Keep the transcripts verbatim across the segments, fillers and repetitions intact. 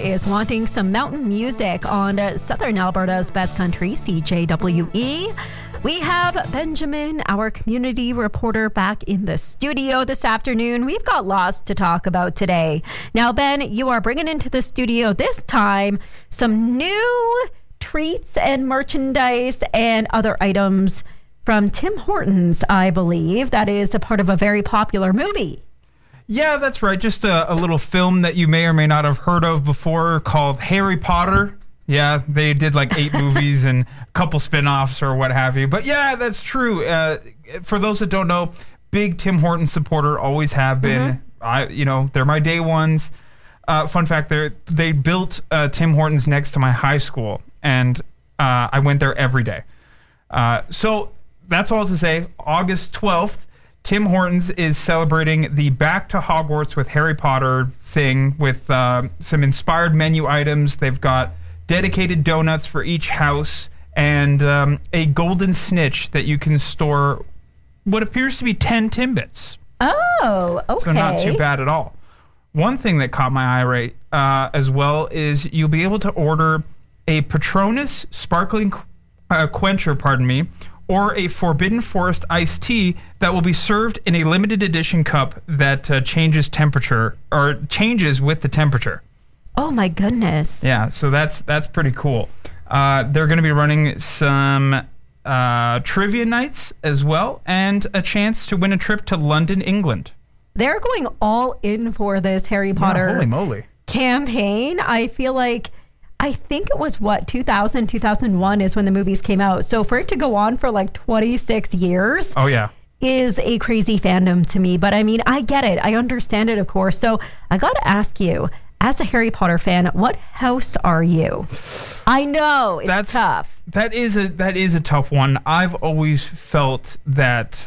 is wanting some mountain music on uh, Southern Alberta's best country, C J W E. We have Benjamin, our community reporter, back in the studio this afternoon. We've got lots to talk about today. Now, Ben, you are bringing into the studio this time some new treats and merchandise and other items from Tim Hortons, I believe. That is a part of a very popular movie. Yeah, that's right. Just a, a little film that you may or may not have heard of before called Harry Potter. Yeah, they did like eight movies and a couple spin-offs or what have you. But yeah, that's true. Uh, for those that don't know, big Tim Hortons supporter, always have been. Mm-hmm. I, you know, they're my day ones. Uh, fun fact, they they built uh, Tim Hortons next to my high school, and uh, I went there every day. Uh, so that's all to say. August twelfth, Tim Hortons is celebrating the Back to Hogwarts with Harry Potter thing with uh, some inspired menu items. They've got dedicated donuts for each house and um, a golden snitch that you can store what appears to be ten Timbits. Oh, okay. So not too bad at all. One thing that caught my eye right uh, as well is you'll be able to order a Patronus sparkling uh, quencher, pardon me, or a Forbidden Forest iced tea that will be served in a limited edition cup that uh, changes temperature or changes with the temperature. Oh my goodness. Yeah, so that's that's pretty cool. Uh, they're going to be running some uh, trivia nights as well and a chance to win a trip to London, England. They're going all in for this Harry Potter yeah, holy moly. campaign. I feel like, I think it was what, two thousand, two thousand one is when the movies came out. So for it to go on for like twenty-six years. Oh, yeah. Is a crazy fandom to me. But I mean, I get it. I understand it, of course. So I got to ask you, as a Harry Potter fan, what house are you? I know it's That's, tough. That is a that is a tough one. I've always felt that,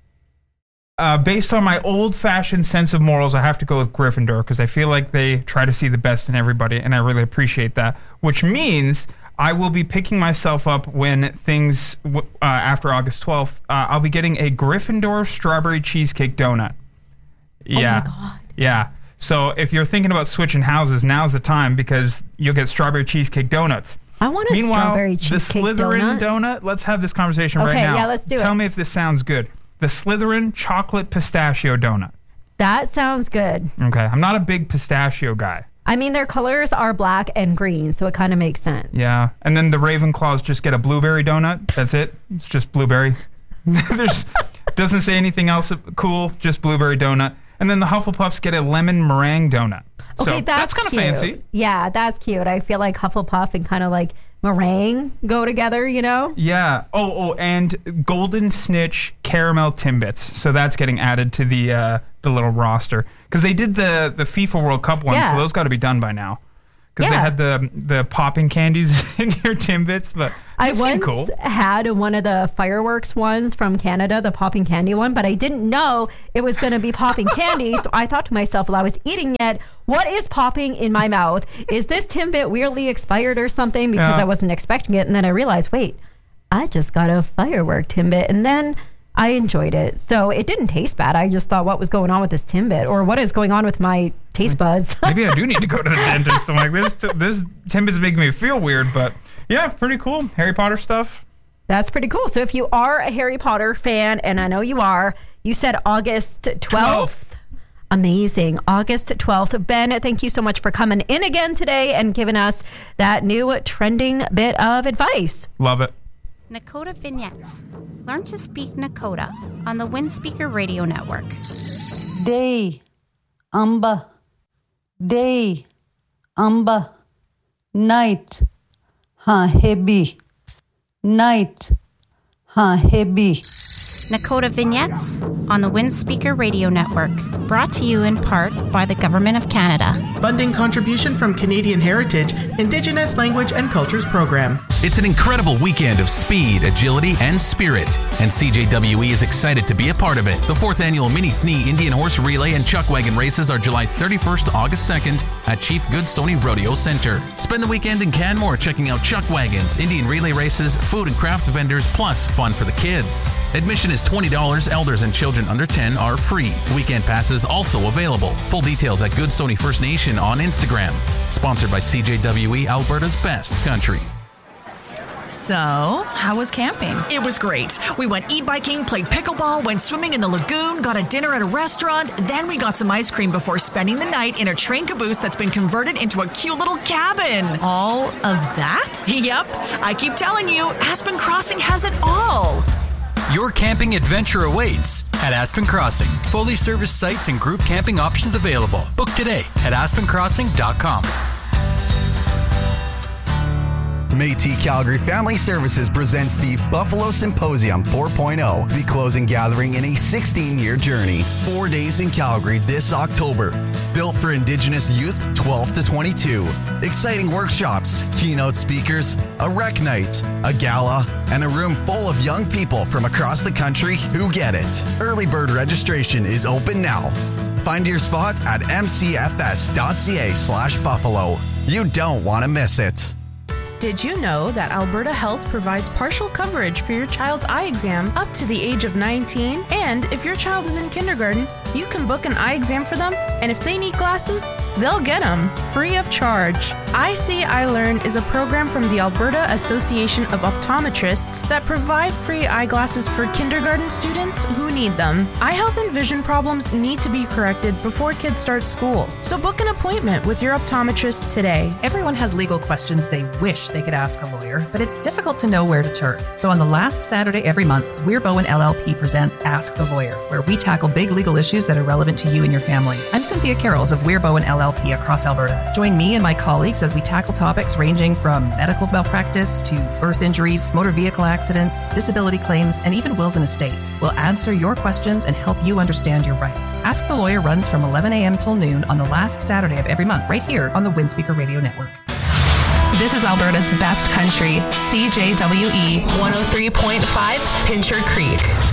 uh, based on my old-fashioned sense of morals, I have to go with Gryffindor because I feel like they try to see the best in everybody, and I really appreciate that. Which means I will be picking myself up when things uh, after August twelfth. Uh, I'll be getting a Gryffindor strawberry cheesecake donut. Yeah, oh my God. Yeah. So if you're thinking about switching houses, now's the time because you'll get strawberry cheesecake donuts. I want a Meanwhile, strawberry cheesecake the Slytherin donut. donut, let's have this conversation right Okay, now. yeah, let's do Tell it. me if this sounds good. The Slytherin chocolate pistachio donut. That sounds good. Okay, I'm not a big pistachio guy. I mean, their colors are black and green, so it kind of makes sense. Yeah, and then the Ravenclaws just get a blueberry donut. That's it. It's just blueberry. There's doesn't say anything else cool, just blueberry donut. And then the Hufflepuffs get a lemon meringue donut. Okay, so that's, that's kind of fancy. Yeah, that's cute. I feel like Hufflepuff and kind of like meringue go together, you know? Yeah. Oh, oh, and golden snitch caramel Timbits. So that's getting added to the uh, the little roster because they did the the FIFA World Cup one, yeah. so those got to be done by now. Because yeah. they had the the popping candies in your Timbits, but I seem once cool. had one of the fireworks ones from Canada, the popping candy one, but I didn't know it was going to be popping candy. So I thought to myself while I was eating it, what is popping in my mouth? Is this Timbit weirdly expired or something? Because yeah. I wasn't expecting it. And then I realized, wait, I just got a firework Timbit. And then I enjoyed it. So it didn't taste bad. I just thought, what was going on with this Timbit? Or what is going on with my taste buds? Maybe I do need to go to the dentist. I'm like, this this Timbit's making me feel weird, but yeah, pretty cool. Harry Potter stuff. That's pretty cool. So if you are a Harry Potter fan, and I know you are, you said August twelfth. Amazing. August twelfth. Ben, thank you so much for coming in again today and giving us that new trending bit of advice. Love it. Nakota Vignettes. Learn to speak Nakota on the Windspeaker Radio Network. Day, Amba. Day, Amba. Night, ha hebi. Night, ha hebi. Nakota Vignettes on the Windspeaker Radio Network. Brought to you in part by the Government of Canada. Funding contribution from Canadian Heritage, Indigenous Language and Cultures Program. It's an incredible weekend of speed, agility, and spirit, and C J W E is excited to be a part of it. The fourth annual Mini Thnee Indian Horse Relay and Chuck Wagon races are July thirty-first to August second at Chief Goodstony Rodeo Center. Spend the weekend in Canmore checking out Chuck Wagons, Indian relay races, food and craft vendors, plus fun for the kids. Admission is twenty dollars. Elders and children under ten are free. Weekend passes also available. Full details at Good Stony First Nation on Instagram. Sponsored by C J W E, Alberta's best country. So, how was camping? It was great. We went e-biking, played pickleball, went swimming in the lagoon, got a dinner at a restaurant, then we got some ice cream before spending the night in a train caboose that's been converted into a cute little cabin. All of that? Yep. I keep telling you, Aspen Crossing has it all. Your camping adventure awaits at Aspen Crossing. Fully serviced sites and group camping options available. Book today at aspen crossing dot com. Métis Calgary Family Services presents the Buffalo Symposium four point oh, the closing gathering in a sixteen-year journey. Four days in Calgary this October. Built for Indigenous youth twelve to twenty-two. Exciting workshops, keynote speakers, a rec night, a gala, and a room full of young people from across the country who get it. Early bird registration is open now. Find your spot at m c f s dot c a slash buffalo. You don't want to miss it. Did you know that Alberta Health provides partial coverage for your child's eye exam up to the age of nineteen? And if your child is in kindergarten, you can book an eye exam for them, and if they need glasses, they'll get them free of charge. I See, I Learn is a program from the Alberta Association of Optometrists that provide free eyeglasses for kindergarten students who need them. Eye health and vision problems need to be corrected before kids start school, so book an appointment with your optometrist today. Everyone has legal questions they wish they could ask a lawyer, but it's difficult to know where to turn. So on the last Saturday every month, Weir Bowen L L P presents Ask the Lawyer, where we tackle big legal issues that are relevant to you and your family. I'm Cynthia Carrolls of Weir Bowen L L P across Alberta. Join me and my colleagues as we tackle topics ranging from medical malpractice to birth injuries, motor vehicle accidents, disability claims, and even wills and estates. We'll answer your questions and help you understand your rights. Ask the Lawyer runs from eleven a.m. till noon on the last Saturday of every month, right here on the Windspeaker Radio Network. This is Alberta's best country, C J W E one oh three point five, Pincher Creek.